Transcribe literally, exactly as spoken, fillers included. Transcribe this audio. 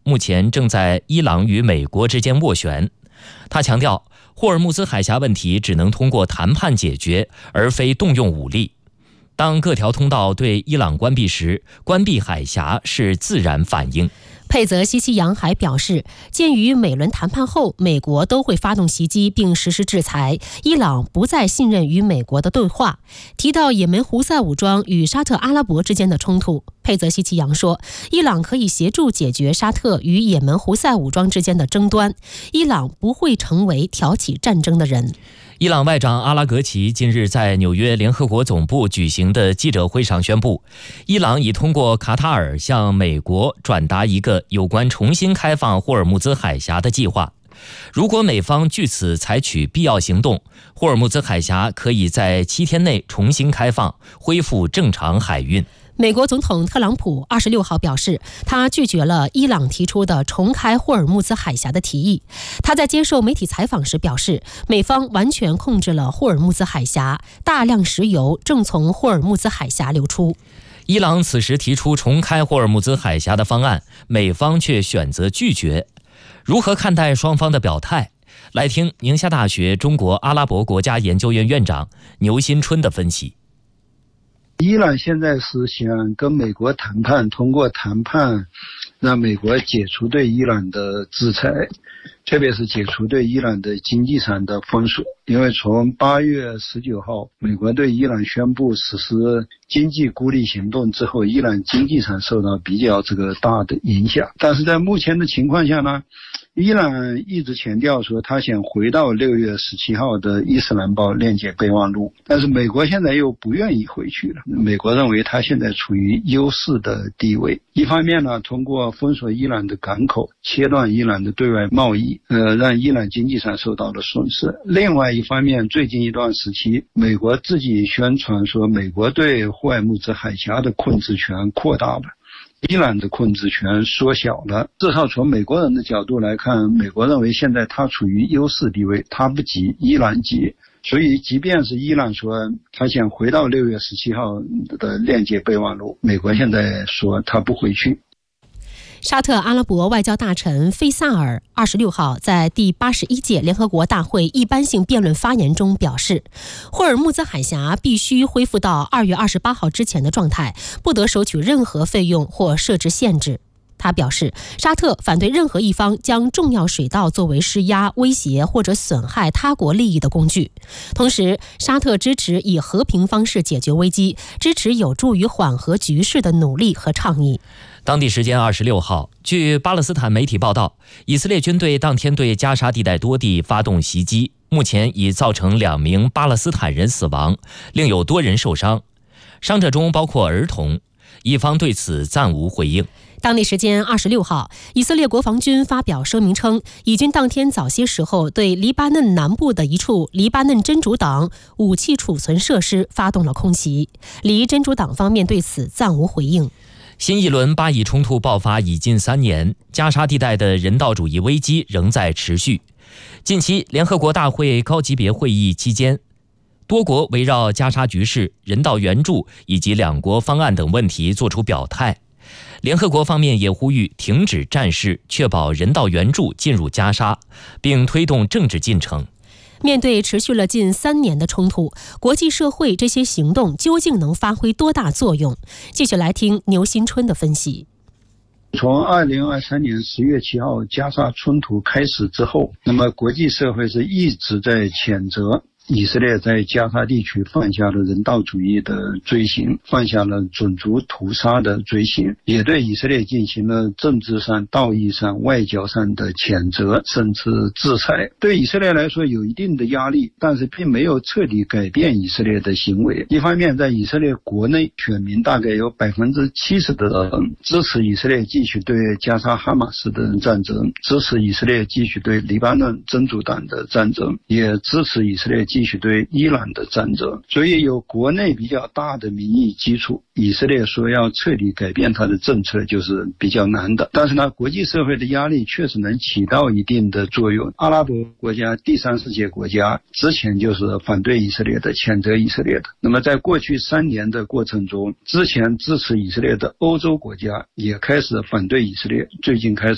目前正在伊朗与美国之间斡旋。他强调，霍尔木兹海峡问题只能通过谈判解决，而非动用武力。当各条通道对伊朗关闭时，关闭海峡是自然反应。 佩泽西奇扬还表示，鉴于每轮谈判后美国都会发动袭击并实施制裁，伊朗不再信任与美国的对话。提到也门胡塞武装与沙特阿拉伯之间的冲突，佩泽西奇扬说，伊朗可以协助解决沙特与也门胡塞武装之间的争端，伊朗不会成为挑起战争的人。 伊朗外长阿拉格齐近日在纽约联合国总部举行的记者会上宣布，伊朗已通过卡塔尔向美国转达一个有关重新开放霍尔木兹海峡的计划。如果美方据此采取必要行动，霍尔木兹海峡可以在七天内重新开放，恢复正常海运。 美国总统特朗普二十六号表示，他拒绝了伊朗提出的重开霍尔木兹海峡的提议。他在接受媒体采访时表示，美方完全控制了霍尔木兹海峡，大量石油正从霍尔木兹海峡流出。 伊朗此时提出重开霍尔木兹海峡的方案，美方却选择拒绝。如何看待双方的表态？来听宁夏大学中国阿拉伯国家研究院院长牛新春的分析。 伊朗现在是想跟美国谈判，通过谈判让美国解除对伊朗的制裁，特别是解除对伊朗的经济上的封锁。因为从八月十九号美国对伊朗宣布实施经济孤立行动之后，伊朗经济上受到比较这个大的影响。但是在目前的情况下呢，伊朗一直强调说他想回到六月十七号的伊斯兰堡链接备忘录，但是美国现在又不愿意回去了。美国认为他现在处于优势的地位，一方面呢，通过封锁伊朗的港口，切断伊朗的对外贸易，呃，让伊朗经济上受到了损失。另外一方面，最近一段时期，美国自己宣传说美国对霍尔木兹海峡的控制权扩大了，伊朗的控制权缩小了。至少从美国人的角度来看，美国认为现在他处于优势地位，他不急，伊朗急。所以即便是伊朗说他想回到六月十七号的链接备忘录，美国现在说他不回去。 沙特阿拉伯外交大臣费萨尔二十六号在第八十一届联合国大会一般性辩论发言中表示，霍尔木兹海峡必须恢复到二月二十八号之前的状态，不得收取任何费用或设置限制。他表示，沙特反对任何一方将重要水道作为施压、威胁或者损害他国利益的工具。同时，沙特支持以和平方式解决危机，支持有助于缓和局势的努力和倡议。 当地时间二十六号，据巴勒斯坦媒体报道，以色列军队当天对加沙地带多地发动袭击，目前已造成两名巴勒斯坦人死亡，另有多人受伤，伤者中包括儿童。一方对此暂无回应。 当地时间二十六号，以色列国防军发表声明称，以军当天早些时候对黎巴嫩南部的一处黎巴嫩真主党武器储存设施发动了空袭。黎真主党方面对此暂无回应。 新一轮巴以冲突爆发已近三年，加沙地带的人道主义危机仍在持续。近期联合国大会高级别会议期间，多国围绕加沙局势、人道援助以及两国方案等问题作出表态。联合国方面也呼吁停止战事，确保人道援助进入加沙，并推动政治进程。 面对持续了近三年的冲突，国际社会这些行动究竟能发挥多大作用？继续来听牛新春的分析。 从二零二三年十月七号加沙冲突开始之后，那么国际社会是一直在谴责以色列在加沙地区犯下了人道主义的罪行，犯下了种族屠杀的罪行，也对以色列进行了政治上、道义上、外交上的谴责，甚至制裁。对以色列来说有一定的压力，但是并没有彻底改变以色列的行为。一方面，在以色列国内，选民大概有百分之七十的人支持以色列继续对加沙哈马斯的战争，支持以色列继续对黎巴嫩真主党的战争，也支持以色列继续对伊朗的战争。所以有国内比较大的民意基础，以色列说要彻底改变它的政策就是比较难的。但是呢，国际社会的压力确实能起到一定的作用。阿拉伯国家、第三世界国家之前就是反对以色列的、谴责以色列的。那么在过去三年的过程中，之前支持以色列的欧洲国家也开始反对以色列，最近开始